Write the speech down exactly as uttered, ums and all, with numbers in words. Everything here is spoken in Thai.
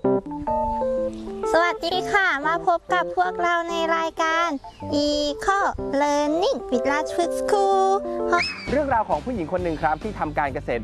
สวัสดีค่ะมาพบกับพวกเราในรายการ Eco Learning with Raj Food School เรื่องราวของผู้หญิงคนหนึ่งครับที่ทำการเกษตร